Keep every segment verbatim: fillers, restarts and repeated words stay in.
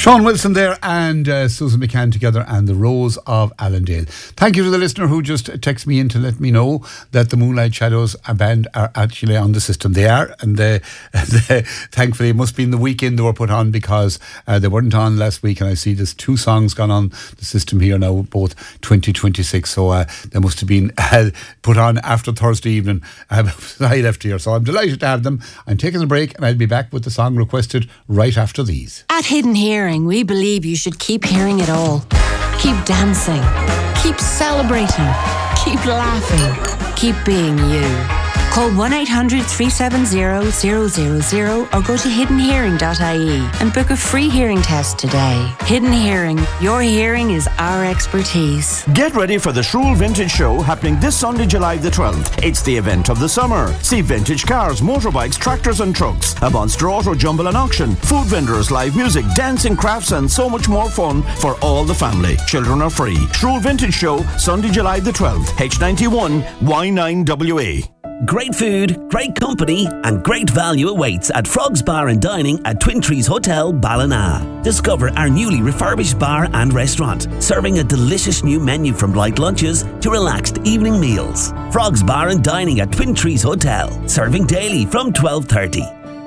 Sean Wilson there and uh, Susan McCann together and the Rose of Allendale. Thank you to the listener who just texted me in to let me know that the Moonlight Shadows band are actually on the system. They are, and they, they, thankfully it must be in the weekend they were put on, because uh, they weren't on last week, and I see there's two songs gone on the system here now, both twenty twenty-six, so uh, they must have been uh, put on after Thursday evening. Uh, I left here, so I'm delighted to have them. I'm taking a break and I'll be back with the song requested right after these. At Hidden Hearing, we believe you should keep hearing it all. Keep dancing. Keep celebrating. Keep laughing. Keep being you. Call one eight hundred three seven zero zero zero zero or go to hidden hearing dot I E and book a free hearing test today. Hidden Hearing. Your hearing is our expertise. Get ready for the Shrool Vintage Show happening this Sunday, July the twelfth. It's the event of the summer. See vintage cars, motorbikes, tractors and trucks, a Monster Auto Jumble and auction, food vendors, live music, dancing, crafts and so much more fun for all the family. Children are free. Shrool Vintage Show, Sunday, July the twelfth. H ninety-one Y nine W A. Great food, great company and great value awaits at Frogs Bar and Dining at Twin Trees Hotel, Ballina. Discover our newly refurbished bar and restaurant, serving a delicious new menu from light lunches to relaxed evening meals. Frogs Bar and Dining at Twin Trees Hotel, serving daily from twelve thirty.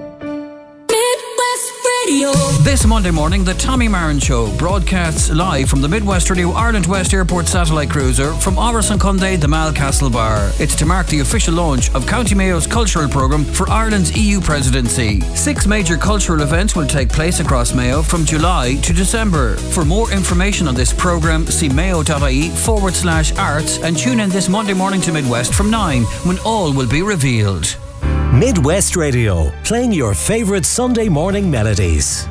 This Monday morning, the Tommy Marin Show broadcasts live from the Midwest Radio Ireland West Airport satellite cruiser from Áras an Conde, the Malcastle Bar. It's to mark the official launch of County Mayo's cultural programme for Ireland's E U presidency. Six major cultural events will take place across Mayo from July to December. For more information on this programme, see mayo.ie forward slash arts and tune in this Monday morning to Midwest from nine, when all will be revealed. Midwest Radio, playing your favourite Sunday morning melodies.